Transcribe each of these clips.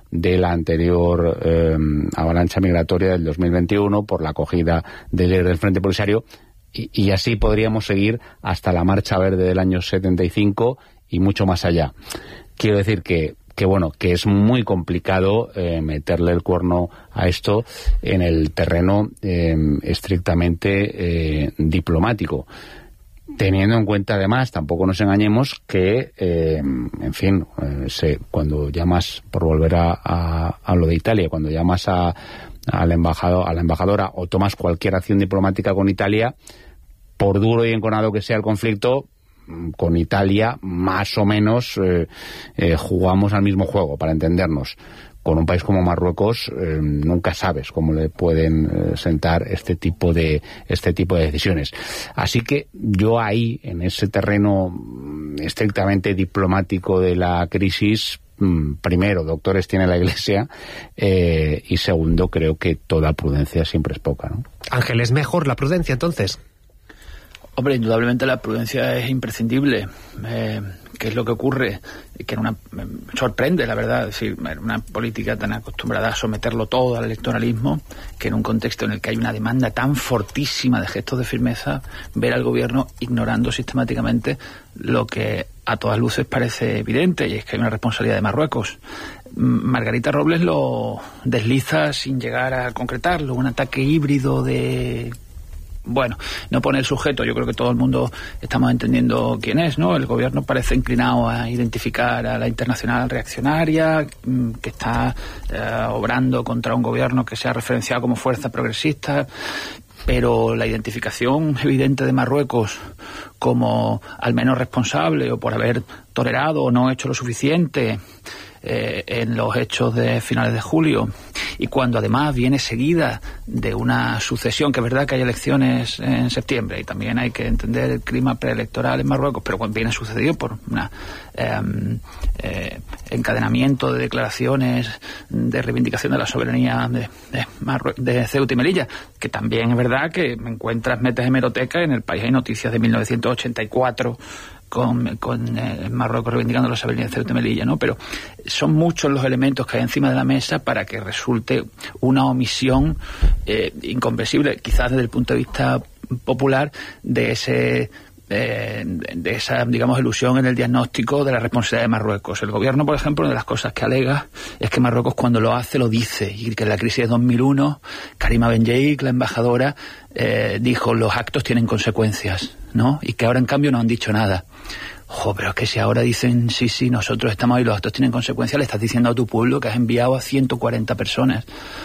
de la anterior avalancha migratoria del 2021, por la acogida del líder del Frente Polisario, y así podríamos seguir hasta la Marcha Verde del año 75 y mucho más allá. Quiero decir que es muy complicado meterle el cuerno a esto en el terreno estrictamente diplomático. Teniendo en cuenta, además, tampoco nos engañemos, que, cuando llamas, por volver a lo de Italia, cuando llamas a la embajadora o tomas cualquier acción diplomática con Italia, por duro y enconado que sea el conflicto, con Italia más o menos jugamos al mismo juego, para entendernos. Con un país como Marruecos nunca sabes cómo le pueden sentar este tipo de decisiones. Así que yo ahí, en ese terreno estrictamente diplomático de la crisis, primero, doctores tiene la Iglesia, y segundo, creo que toda prudencia siempre es poca, ¿no? Ángel, ¿es mejor la prudencia entonces? Hombre, indudablemente la prudencia es imprescindible. ¿Qué es lo que ocurre? Que me sorprende, la verdad, es decir, una política tan acostumbrada a someterlo todo al electoralismo, que en un contexto en el que hay una demanda tan fortísima de gestos de firmeza, ver al gobierno ignorando sistemáticamente lo que a todas luces parece evidente, y es que hay una responsabilidad de Marruecos. Margarita Robles lo desliza sin llegar a concretarlo, un ataque híbrido de... Bueno, no pone el sujeto, yo creo que todo el mundo estamos entendiendo quién es, ¿no? El gobierno parece inclinado a identificar a la internacional reaccionaria, que está obrando contra un gobierno que se ha referenciado como fuerza progresista, pero la identificación evidente de Marruecos como al menos responsable, o por haber tolerado o no hecho lo suficiente en los hechos de finales de julio, y cuando además viene seguida de una sucesión, que es verdad que hay elecciones en septiembre y también hay que entender el clima preelectoral en Marruecos, pero cuando viene sucedido por un encadenamiento de declaraciones de reivindicación de la soberanía de Ceuta y Melilla, que también es verdad que metes hemeroteca, en El País hay noticias de 1984 con Marruecos reivindicando la soberanía de Ceuta y Melilla, ¿no? Pero son muchos los elementos que hay encima de la mesa para que resulte una omisión incomprensible, quizás desde el punto de vista popular, de esa, digamos, ilusión en el diagnóstico de la responsabilidad de Marruecos. El gobierno, por ejemplo, una de las cosas que alega es que Marruecos, cuando lo hace, lo dice, y que en la crisis de 2001 Karima Ben-Yeik, la embajadora, dijo: los actos tienen consecuencias, ¿no? Y que ahora en cambio no han dicho nada. Pero es que si ahora dicen sí, nosotros estamos ahí, los actos tienen consecuencias, le estás diciendo a tu pueblo que has enviado a 140 personas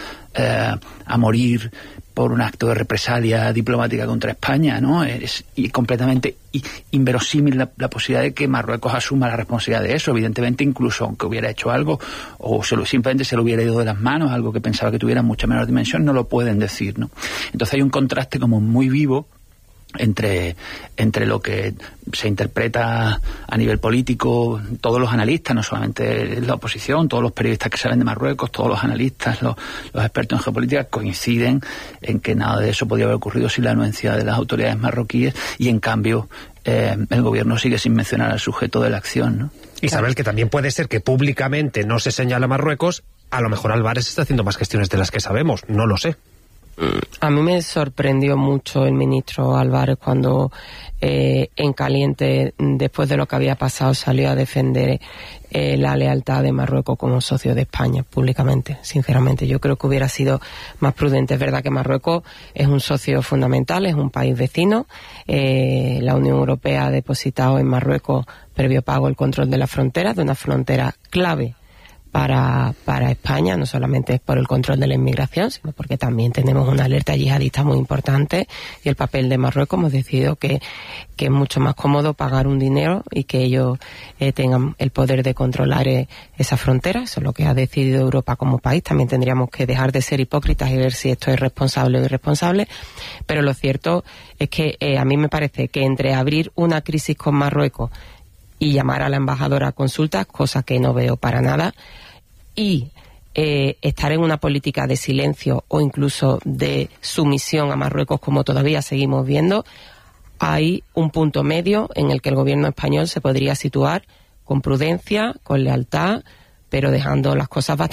a morir por un acto de represalia diplomática contra España, ¿no? Es completamente inverosímil la posibilidad de que Marruecos asuma la responsabilidad de eso. Evidentemente, incluso aunque hubiera hecho algo, o simplemente se lo hubiera ido de las manos, algo que pensaba que tuviera mucha menor dimensión, no lo pueden decir, ¿no? Entonces hay un contraste como muy vivo entre lo que se interpreta a nivel político, todos los analistas, no solamente la oposición, todos los periodistas que salen de Marruecos, todos los analistas, los expertos en geopolítica coinciden en que nada de eso podía haber ocurrido sin la anuencia de las autoridades marroquíes, y en cambio el gobierno sigue sin mencionar al sujeto de la acción, ¿no? Isabel, que también puede ser que públicamente no se señale a Marruecos, a lo mejor Álvarez está haciendo más gestiones de las que sabemos, no lo sé. A mí me sorprendió mucho el ministro Álvarez cuando en caliente, después de lo que había pasado, salió a defender la lealtad de Marruecos como socio de España públicamente. Sinceramente, yo creo que hubiera sido más prudente. Es verdad que Marruecos es un socio fundamental, es un país vecino. La Unión Europea ha depositado en Marruecos, previo pago, el control de las fronteras, de una frontera clave para España, no solamente por el control de la inmigración, sino porque también tenemos una alerta yihadista muy importante, y el papel de Marruecos hemos decidido que es mucho más cómodo pagar un dinero y que ellos tengan el poder de controlar esa frontera. Eso es lo que ha decidido Europa como país. También tendríamos que dejar de ser hipócritas y ver si esto es responsable o irresponsable, pero lo cierto es que a mí me parece que entre abrir una crisis con Marruecos y llamar a la embajadora a consultas, cosa que no veo para nada, y estar en una política de silencio o incluso de sumisión a Marruecos, como todavía seguimos viendo, hay un punto medio en el que el gobierno español se podría situar con prudencia, con lealtad, pero dejando las cosas bastante